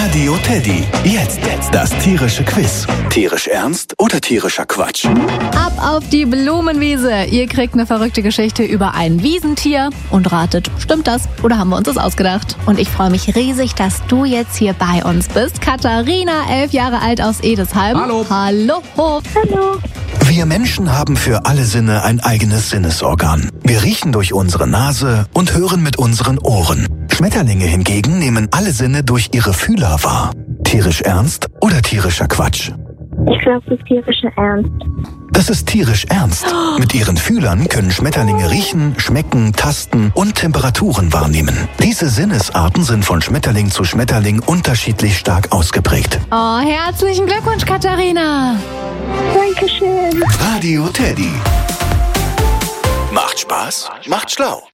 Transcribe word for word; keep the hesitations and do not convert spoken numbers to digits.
Radio Teddy. Jetzt das tierische Quiz. Tierisch ernst oder tierischer Quatsch? Ab auf die Blumenwiese. Ihr kriegt eine verrückte Geschichte über ein Wiesentier und ratet, stimmt das oder haben wir uns das ausgedacht? Und ich freue mich riesig, dass du jetzt hier bei uns bist. Katharina, elf Jahre alt aus Edesheim. Hallo. Hallo. Hallo. Wir Menschen haben für alle Sinne ein eigenes Sinnesorgan. Wir riechen durch unsere Nase und hören mit unseren Ohren. Schmetterlinge hingegen nehmen alle Sinne durch ihre Fühler wahr. Tierisch ernst oder tierischer Quatsch? Ich glaube, das ist tierischer Ernst. Das ist tierisch ernst. Mit ihren Fühlern können Schmetterlinge riechen, schmecken, tasten und Temperaturen wahrnehmen. Diese Sinnesarten sind von Schmetterling zu Schmetterling unterschiedlich stark ausgeprägt. Oh, herzlichen Glückwunsch, Katharina. Dankeschön. Radio Teddy. Macht Spaß, macht schlau.